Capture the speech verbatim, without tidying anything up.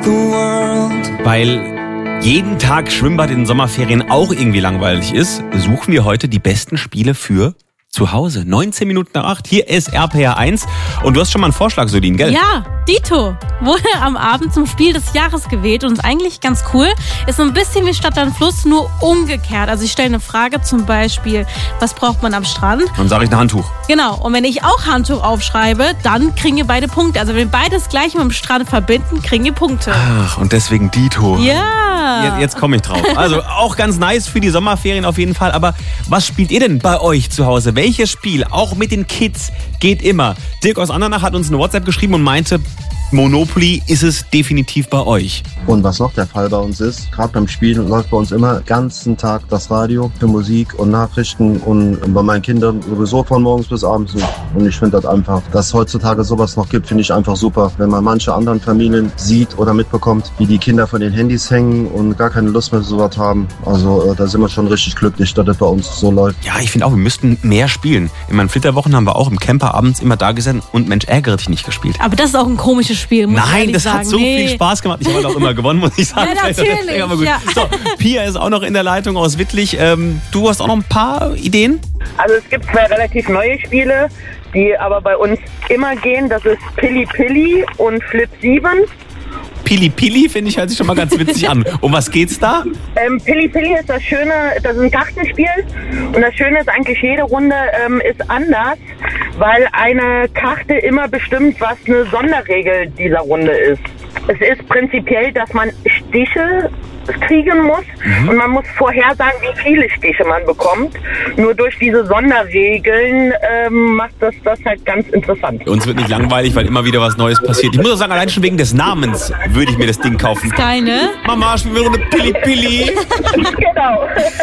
the world. Weil jeden Tag Schwimmbad in den Sommerferien auch irgendwie langweilig ist, suchen wir heute die besten Spiele für zu Hause. neunzehn Minuten nach acht, hier ist R P R eins. Und du hast schon mal einen Vorschlag, Solin, gell? Ja, Dito wurde am Abend zum Spiel des Jahres gewählt und ist eigentlich ganz cool. Ist so ein bisschen wie Stadt, Land, Fluss, nur umgekehrt. Also ich stelle eine Frage, zum Beispiel, was braucht man am Strand? Dann sage ich ein Handtuch. Genau, und wenn ich auch Handtuch aufschreibe, dann kriegen wir beide Punkte. Also wenn wir beides gleich mit dem Strand verbinden, kriegen wir Punkte. Ach, und deswegen Dito. Ja. Jetzt, jetzt komme ich drauf. Also auch ganz nice für die Sommerferien auf jeden Fall. Aber was spielt ihr denn bei euch zu Hause? Welches Spiel, auch mit den Kids, geht immer? Dirk aus Andernach hat uns eine WhatsApp geschrieben und meinte, Monopoly ist es definitiv bei euch. Und was noch der Fall bei uns ist, gerade beim Spielen läuft bei uns immer den ganzen Tag das Radio für Musik und Nachrichten und bei meinen Kindern sowieso von morgens bis abends. Und ich finde das einfach, dass es heutzutage sowas noch gibt, finde ich einfach super. Wenn man manche anderen Familien sieht oder mitbekommt, wie die Kinder von den Handys hängen und gar keine Lust mehr für sowas haben. Also äh, da sind wir schon richtig glücklich, dass das bei uns so läuft. Ja, ich finde auch, wir müssten mehr spielen. In meinen Flitterwochen haben wir auch im Camper abends immer da gesessen und Mensch, ärgere dich nicht gespielt. Aber das ist auch ein komisches Spiel, muss ich Nein, ehrlich das sagen. hat so nee. viel Spaß gemacht. Ich habe halt auch immer gewonnen, muss ich sagen. Ja, natürlich. Aber gut. Ja. So, Pia ist auch noch in der Leitung aus Wittlich. Ähm, du hast auch noch ein paar Ideen? Also es gibt zwei relativ neue Spiele, die aber bei uns immer gehen. Das ist Pilli Pilli und Flip sieben. Pili Pili finde ich, hört sich schon mal ganz witzig an. Um was geht's da? Ähm, Pilli Pilli ist das Schöne, das ist ein Kartenspiel. Und das Schöne ist eigentlich, jede Runde ähm, ist anders, weil eine Karte immer bestimmt, was eine Sonderregel dieser Runde ist. Es ist prinzipiell, dass man Stiche kriegen muss mhm. und man muss vorhersagen, wie viele Stiche man bekommt. Nur durch diese Sonderregeln ähm, macht das das halt ganz interessant. Uns wird nicht langweilig, weil immer wieder was Neues passiert. Ich muss auch sagen, allein schon wegen des Namens würde ich mir das Ding kaufen. Geil, ne? Mama, spielen wir eine Pilli Pilli. Genau.